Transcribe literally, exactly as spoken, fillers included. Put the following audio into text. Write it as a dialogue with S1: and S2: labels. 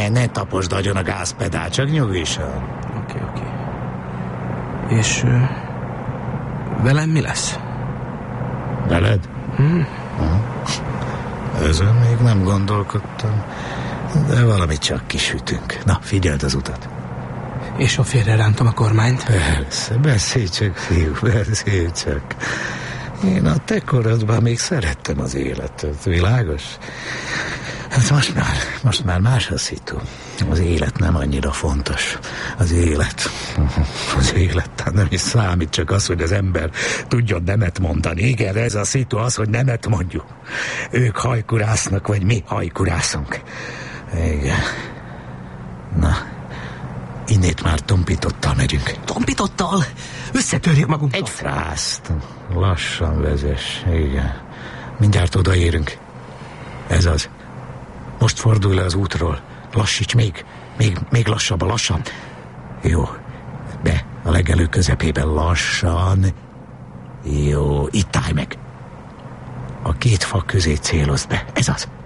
S1: ne taposd agyon a gázpedál, csak nyugisan.
S2: Oké, okay, oké. Okay. És uh, velem mi lesz?
S1: Veled?
S2: Hmm.
S1: Ezen még nem gondolkodtam, de valamit csak kisütünk. Na, figyeld az utat.
S2: És ha félrerántom a kormányt?
S1: Persze, beszélj csak, fiú, beszélj csak. Én a te korodban még szerettem az életet, világos? Hát most már, most már más a szitu. Az élet nem annyira fontos. Az élet. Az élet hát nem is számít, csak az, hogy az ember tudjon nemet mondani. Igen, ez a szitu, az, hogy nemet mondjuk. Ők hajkurásznak, vagy mi hajkurászunk. Igen. Na, innét már tompítottal megyünk.
S2: Tompítottal? Összetörjük magunkat.
S1: Egy frászt. Lassan vezess, igen. Mindjárt odaérünk. Ez az. Most fordulj le az útról. Lassíts még. Még, még lassabban, lassan. Jó. Be, a legelő közepében lassan. Jó, itt állj meg. A két fa közé célozd be. Ez az.